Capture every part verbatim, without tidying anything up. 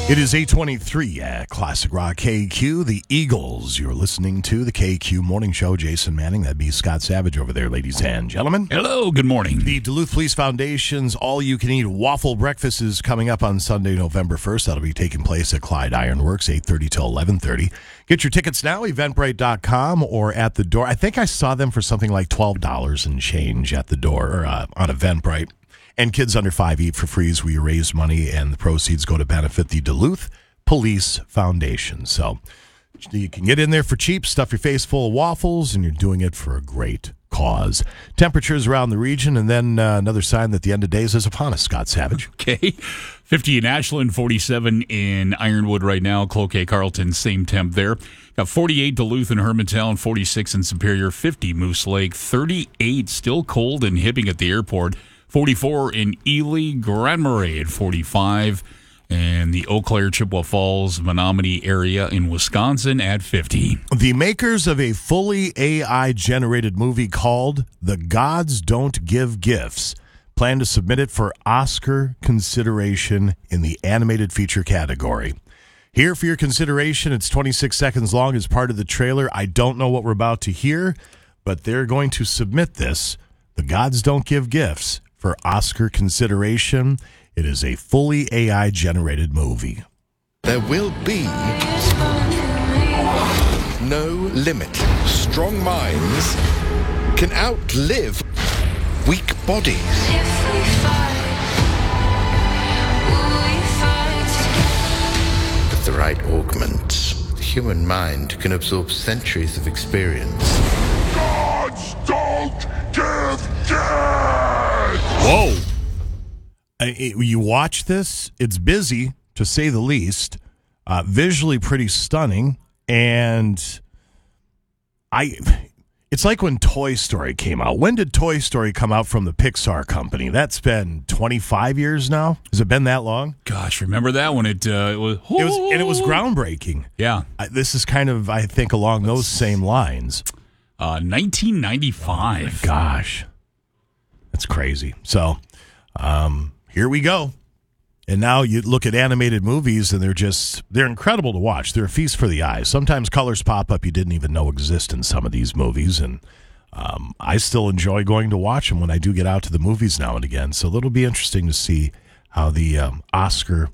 It is eight twenty-three at Classic Rock K Q, the Eagles. You're listening to the K Q Morning Show. Jason Manning, that'd be Scott Savage over there, ladies and gentlemen. Hello, good morning. The Duluth Police Foundation's all-you-can-eat waffle breakfast is coming up on Sunday, November first. That'll be taking place at Clyde Ironworks, eight thirty till eleven thirty. Get your tickets now, eventbrite dot com, or at the door. I think I saw them for something like twelve dollars and change at the door or uh, on Eventbrite. And kids under five eat for free as we raise money, and the proceeds go to benefit the Duluth Police Foundation. So you can get in there for cheap, stuff your face full of waffles, and you're doing it for a great cause. Temperatures around the region, and then uh, another sign that the end of days is upon us, Scott Savage. Okay. fifty in Ashland, forty-seven in Ironwood right now. Cloquet, Carlton, same temp there. Got forty-eight Duluth and Hermantown, forty-six in Superior, fifty Moose Lake, thirty-eight still cold in Hibbing at the airport. forty-four in Ely, Grand Marais at forty-five, and the Eau Claire, Chippewa Falls, Menominee area in Wisconsin at fifty. The makers of a fully A I-generated movie called The Gods Don't Give Gifts plan to submit it for Oscar consideration in the animated feature category. Here for your consideration, it's twenty-six seconds long as part of the trailer. I don't know what we're about to hear, but they're going to submit this, The Gods Don't Give Gifts, for Oscar consideration. It is a fully A I-generated movie. There will be no limit. Strong minds can outlive weak bodies. If we fight, will we fight together? With the right augment, the human mind can absorb centuries of experience. Gods don't give gifts! Whoa. I, it, you watch this, it's busy, to say the least, uh, visually pretty stunning, and I. It's like when Toy Story came out. When did Toy Story come out from the Pixar company? That's been twenty-five years now? Has it been that long? Gosh, remember that when it, uh, it was... It was, and it was groundbreaking. Yeah. I, this is kind of, I think, along those same lines. Uh, nineteen ninety-five. Oh gosh. That's crazy. So, um, here we go. And now you look at animated movies, and they're just, they're incredible to watch. They're a feast for the eyes. Sometimes colors pop up you didn't even know exist in some of these movies, and um, I still enjoy going to watch them when I do get out to the movies now and again. So it'll be interesting to see how the um, Oscar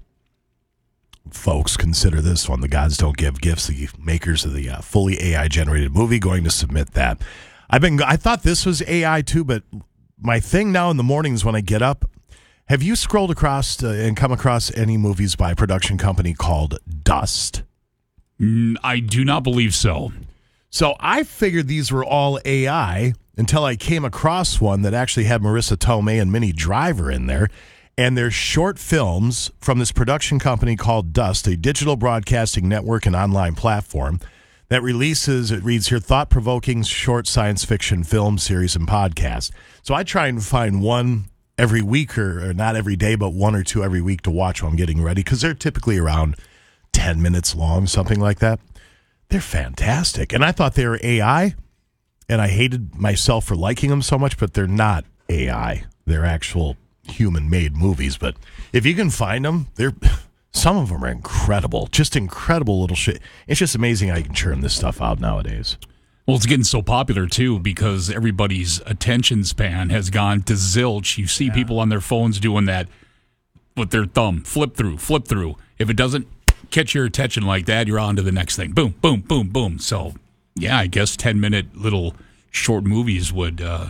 folks consider this one. The Gods Don't Give Gifts, the makers of the uh, fully A I-generated movie, going to submit that. I've been, I thought this was A I too, but my thing now in the mornings when I get up, have you scrolled across uh, and come across any movies by a production company called Dust? Mm, I do not believe so. So I figured these were all A I until I came across one that actually had Marissa Tomei and Minnie Driver in there. And they're short films from this production company called Dust, a digital broadcasting network and online platform that releases, it reads here, thought-provoking short science fiction film series and podcasts. So I try and find one every week, or, or not every day, but one or two every week to watch while I'm getting ready, because they're typically around ten minutes long, something like that. They're fantastic. And I thought they were A I, and I hated myself for liking them so much, but they're not A I. They're actual human-made movies. But if you can find them, they're... Some of them are incredible, just incredible little shit. It's just amazing how you can churn this stuff out nowadays. Well, it's getting so popular, too, because everybody's attention span has gone to zilch. You see yeah. people on their phones doing that with their thumb, flip through, flip through. If it doesn't catch your attention like that, you're on to the next thing. Boom, boom, boom, boom. So, yeah, I guess ten-minute little short movies would... Uh,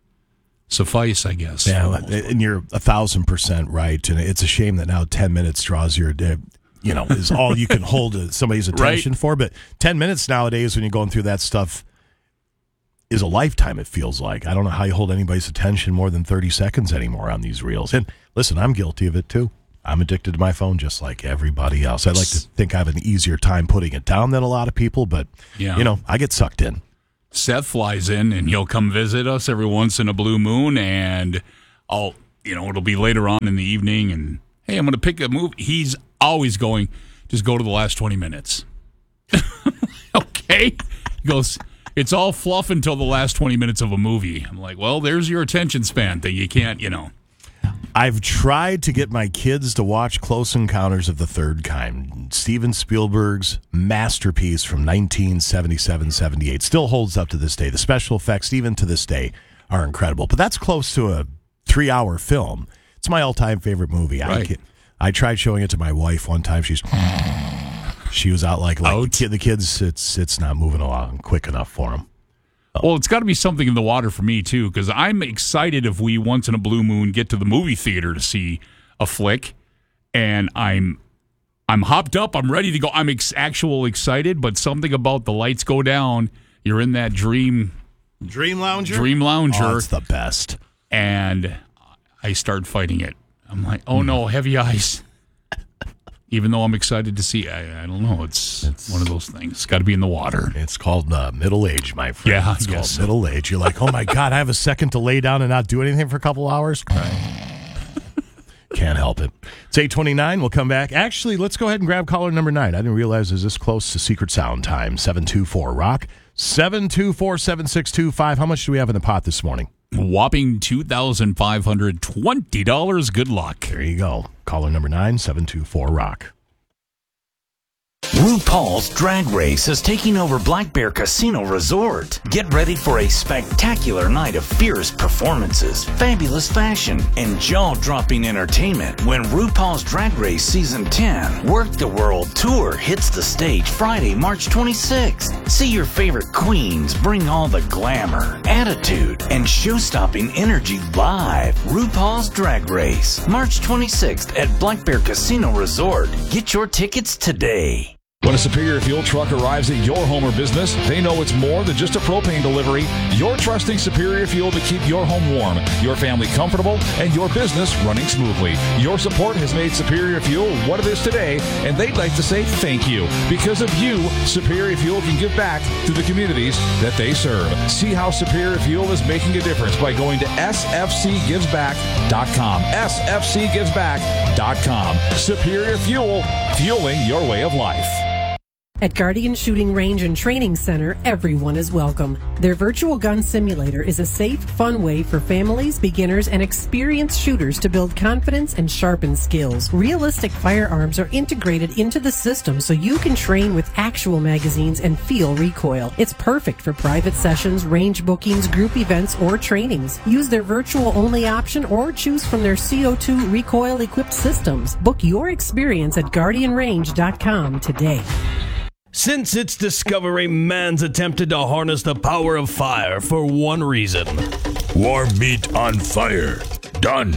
suffice, I guess. Yeah, and you're a thousand percent right. And it's a shame that now ten minutes draws your, you know, is all you can hold somebody's attention right. for. But ten minutes nowadays, when you're going through that stuff, is a lifetime, it feels like. I don't know how you hold anybody's attention more than thirty seconds anymore on these reels. And listen, I'm guilty of it too. I'm addicted to my phone just like everybody else. I'd like to think I have an easier time putting it down than a lot of people, but, yeah. you know, I get sucked in. Seth flies in, and he'll come visit us every once in a blue moon, and I'll, you know, it'll be later on in the evening, and, hey, I'm going to pick a movie. He's always going, just go to the last twenty minutes. Okay? He goes, it's all fluff until the last twenty minutes of a movie. I'm like, well, there's your attention span that you can't, you know. I've tried to get my kids to watch Close Encounters of the Third Kind. Steven Spielberg's masterpiece from nineteen seventy-seven seventy-eight. Still holds up to this day. The special effects, even to this day, are incredible. But that's close to a three-hour film. It's my all-time favorite movie. Right. I, I tried showing it to my wife one time. She's... She was out like, like the, the kids, it's it's not moving along quick enough for them. Well, it's got to be something in the water for me, too, because I'm excited if we, once in a blue moon, get to the movie theater to see a flick, and I'm I'm hopped up, I'm ready to go. I'm ex- actual excited, but something about the lights go down, you're in that dream... Dream Lounger? Dream Lounger. Oh, it's the best. And I start fighting it. I'm like, oh, no, heavy eyes. Even though I'm excited to see, I, I don't know. It's, it's one of those things. It's got to be in the water. It's called uh, middle age, my friend. Yeah, it's yes. called middle age. You're like, oh my God, I have a second to lay down and not do anything for a couple hours. Right. Can't help it. It's eight twenty-nine. We'll come back. Actually, let's go ahead and grab caller number nine. I didn't realize it was this close to Secret Sound time. seven two four rock. seven two four, seven six two five. How much do we have in the pot this morning? Whopping two thousand five hundred twenty dollars. Good luck. There you go. Caller number nine, seven two four rock. RuPaul's Drag Race is taking over Black Bear Casino Resort. Get ready for a spectacular night of fierce performances, fabulous fashion, and jaw-dropping entertainment when RuPaul's Drag Race Season ten Work the World Tour hits the stage Friday, March twenty-sixth. See your favorite queens bring all the glamour, attitude, and show-stopping energy live. RuPaul's Drag Race, March twenty-sixth at Black Bear Casino Resort. Get your tickets today. When a Superior Fuel truck arrives at your home or business, they know it's more than just a propane delivery. You're trusting Superior Fuel to keep your home warm, your family comfortable, and your business running smoothly. Your support has made Superior Fuel what it is today, and they'd like to say thank you. Because of you, Superior Fuel can give back to the communities that they serve. See how Superior Fuel is making a difference by going to S F C gives back dot com. S F C gives back dot com. Superior Fuel, fueling your way of life. At Guardian Shooting Range and Training Center, everyone is welcome. Their virtual gun simulator is a safe, fun way for families, beginners, and experienced shooters to build confidence and sharpen skills. Realistic firearms are integrated into the system so you can train with actual magazines and feel recoil. It's perfect for private sessions, range bookings, group events, or trainings. Use their virtual-only option or choose from their C O two recoil-equipped systems. Book your experience at guardian range dot com today. Since its discovery, man's attempted to harness the power of fire for one reason. Warm meat on fire. Done.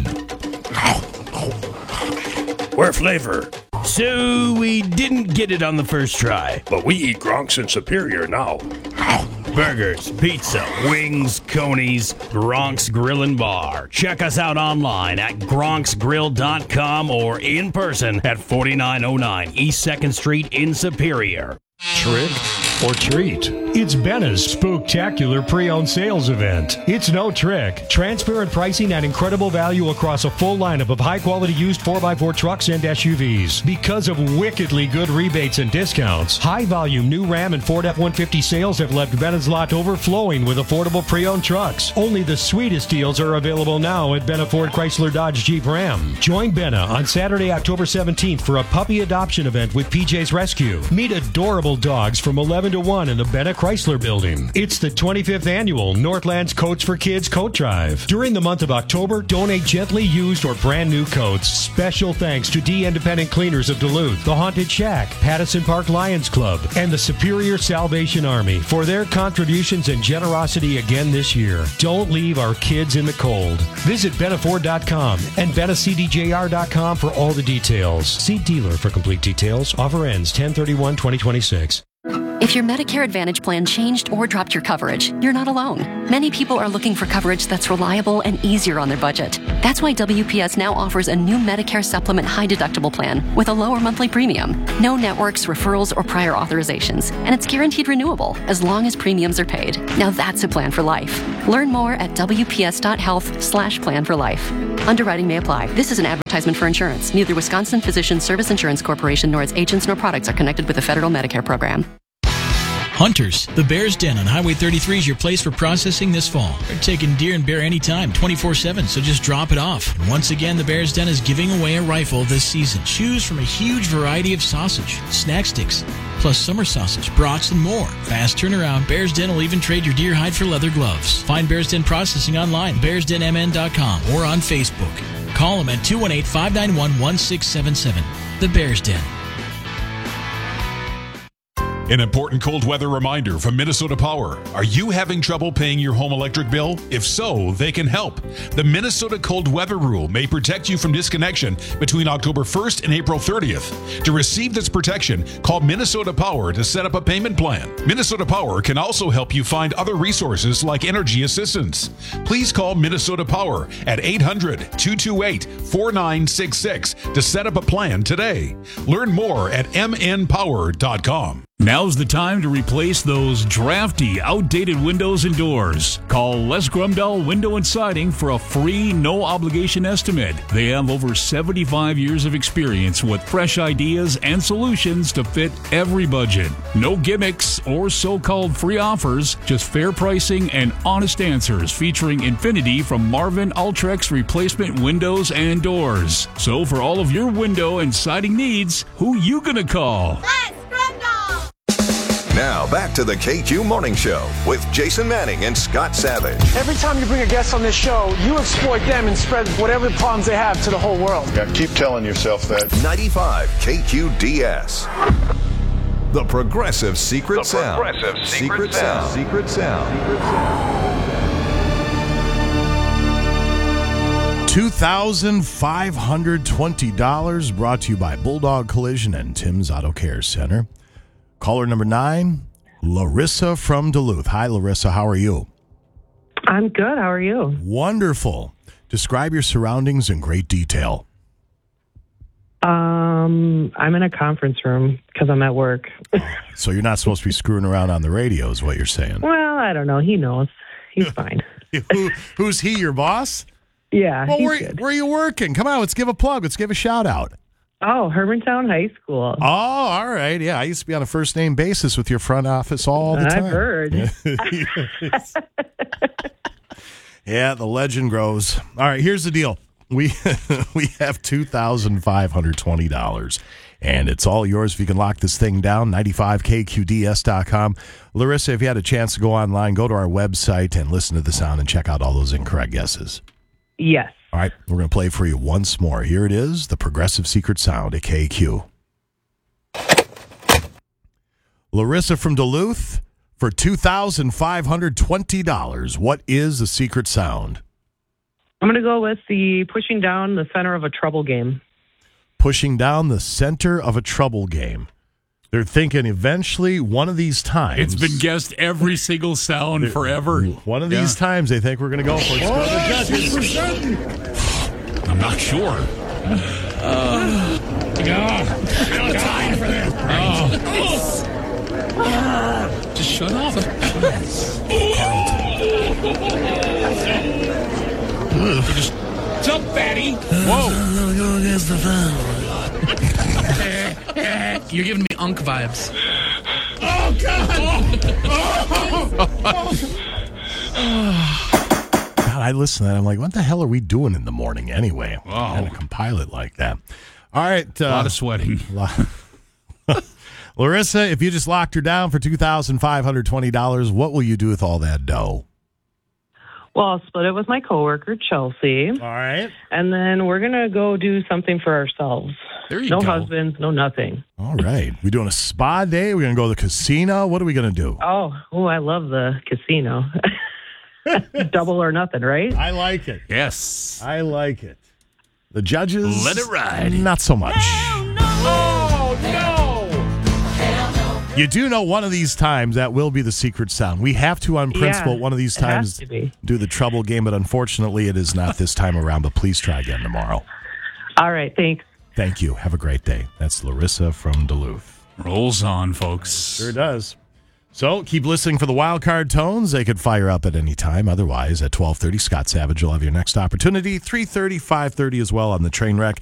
Where flavor. So we didn't get it on the first try. But we eat Gronks in Superior now. Burgers, pizza, wings, conies, Gronk's Grill and Bar. Check us out online at gronks grill dot com or in person at forty-nine oh nine East second Street in Superior. Trick or treat? It's Benna's Spooktacular Pre-Owned Sales Event. It's no trick. Transparent pricing and incredible value across a full lineup of high-quality used four by four trucks and S U Vs. Because of wickedly good rebates and discounts, high-volume new Ram and Ford F one fifty sales have left Benna's lot overflowing with affordable pre-owned trucks. Only the sweetest deals are available now at Benna Ford Chrysler Dodge Jeep Ram. Join Benna on Saturday, October seventeenth for a puppy adoption event with P J's Rescue. Meet adorable dogs from eleven to one in the Benna Chrysler Building. It's the twenty-fifth annual Northlands Coats for Kids Coat Drive. During the month of October, donate gently used or brand new coats. Special thanks to D Independent Cleaners of Duluth, the Haunted Shack, Pattison Park Lions Club, and the Superior Salvation Army for their contributions and generosity again this year. Don't leave our kids in the cold. Visit benna ford dot com and benna c d j r dot com for all the details. See dealer for complete details. Offer ends ten thirty-one twenty twenty-six. If your Medicare Advantage plan changed or dropped your coverage, you're not alone. Many people are looking for coverage that's reliable and easier on their budget. That's why W P S now offers a new Medicare Supplement high deductible plan with a lower monthly premium. No networks, referrals, or prior authorizations. And it's guaranteed renewable as long as premiums are paid. Now that's a plan for life. Learn more at w p s dot health slash plan for life. Underwriting may apply. This is an advertisement for insurance. Neither Wisconsin Physician Service Insurance Corporation nor its agents nor products are connected with the federal Medicare program. Hunters, the Bear's Den on Highway thirty-three is your place for processing this fall. They're taking deer and bear anytime, twenty-four seven, so just drop it off. And once again, the Bear's Den is giving away a rifle this season. Choose from a huge variety of sausage, snack sticks, plus summer sausage, brats, and more. Fast turnaround, Bear's Den will even trade your deer hide for leather gloves. Find Bear's Den Processing online, bears den m n dot com, or on Facebook. Call them at two one eight, five nine one, one six seven seven. The Bear's Den. An important cold weather reminder from Minnesota Power. Are you having trouble paying your home electric bill? If so, they can help. The Minnesota Cold Weather Rule may protect you from disconnection between October first and April thirtieth. To receive this protection, call Minnesota Power to set up a payment plan. Minnesota Power can also help you find other resources like energy assistance. Please call Minnesota Power at eight hundred, two two eight, four nine six six to set up a plan today. Learn more at m n power dot com. Now's the time to replace those drafty, outdated windows and doors. Call Les Grumdahl Window and Siding for a free, no-obligation estimate. They have over seventy-five years of experience with fresh ideas and solutions to fit every budget. No gimmicks or so-called free offers, just fair pricing and honest answers featuring Infinity from Marvin Ultrex replacement windows and doors. So for all of your window and siding needs, who you gonna call? Now, back to the K Q Morning Show with Jason Manning and Scott Savage. Every time you bring a guest on this show, you exploit them and spread whatever problems they have to the whole world. Yeah, keep telling yourself that. ninety-five K Q D S. The Progressive Secret the Sound. Progressive Secret, Secret Sound. Secret Sound. Secret Sound. two thousand five hundred twenty dollars brought to you by Bulldog Collision and Tim's Auto Care Center. Caller number nine, Larissa from Duluth. Hi, Larissa. How are you? I'm good. How are you? Wonderful. Describe your surroundings in great detail. Um, I'm in a conference room because I'm at work. So you're not supposed to be screwing around on the radio is what you're saying. Well, I don't know. He knows. He's fine. Who, who's he, your boss? Yeah, Well, he's where, good. where are you working? Come on, let's give a plug. Let's give a shout out. Oh, Hermantown High School. Oh, all right. Yeah, I used to be on a first name basis with your front office all the time. I've heard. Yeah, the legend grows. All right, here's the deal. We we have two thousand five hundred twenty dollars, and it's all yours if you can lock this thing down, ninety-five K Q D S dot com. Larissa, if you had a chance to go online, go to our website and listen to the sound and check out all those incorrect guesses. Yes. All right, we're going to play for you once more. Here it is, the Progressive Secret Sound at K Q. Larissa from Duluth, for two thousand five hundred twenty dollars, what is the secret sound? I'm going to go with the pushing down the center of a trouble game. Pushing down the center of a trouble game. They're thinking eventually one of these times. It's been guessed every single sound forever. One of these yeah. times they think we're going to go for it. Oh, yes, for certain. I'm not sure. Uh, no, no time for this. Oh. Just shut off. Just jump, fatty. Whoa. I'm going to go against the fan. You're giving me Unk vibes. Oh, God! God, I listen to that. I'm like, what the hell are we doing in the morning anyway? Wow. Kind of compile it like that. All right. Uh, a lot of sweating. Larissa, if you just locked her down for two thousand five hundred twenty dollars, what will you do with all that dough? Well, I'll split it with my coworker, Chelsea. All right. And then we're going to go do something for ourselves. There you no go. No husbands, no nothing. All right. We doing a spa day? We're going to go to the casino? What are we going to do? Oh, oh, I love the casino. Double or nothing, right? I like it. Yes. I like it. The judges? Let it ride. Not so much. Hell no! Oh, no! You do know one of these times that will be the secret sound. We have to, on principle, yeah, one of these times do the trouble game, but unfortunately it is not this time around, but please try again tomorrow. All right, thanks. Thank you. Have a great day. That's Larissa from Duluth. Rolls on, folks. Sure does. So keep listening for the wild card tones. They could fire up at any time. Otherwise, at twelve thirty, Scott Savage will have your next opportunity. three thirty, five thirty as well on the train wreck.